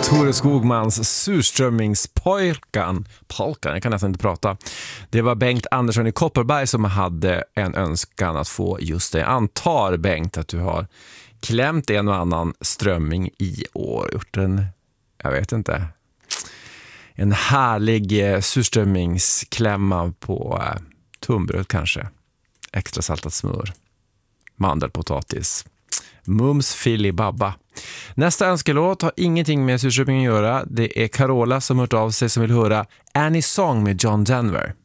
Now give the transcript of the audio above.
Tore Skogmans surströmmingspolkan. Jag kan nästan inte prata. Det var Bengt Andersson i Kopparberg som hade en önskan att få just det. Jag antar, Bengt, att du har klämt en och annan strömming i år. Gjort en, jag vet inte, en härlig surströmmingsklämma på tunnbröd kanske. Extra saltat smör. Mandelpotatis. Mums filibabba. Nästa önskelåt har ingenting med surströmming att göra. Det är Carola som hört av sig som vill höra Annie Song med John Denver.